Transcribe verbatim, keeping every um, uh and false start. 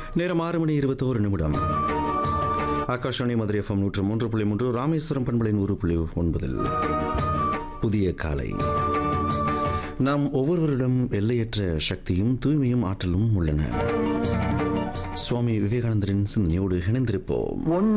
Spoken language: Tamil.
நேரம் ஆறு மணி இருபத்தோரு நிமிடம். ஆகாஷவாணி மதுரை எஃப்எம் நூற்று மூன்று புள்ளி மூன்று, ராமேஸ்வரம் பண்பலை நூறு புள்ளி ஒன்பதில் புதிய காலை. நாம் ஒவ்வொருவரிடம் எல்லையற்ற சக்தியும் தூய்மையும் ஆற்றலும் உள்ளன. சுவாமி விவேகானந்தரின் சிந்தனையோடு இணைந்திருப்போம்.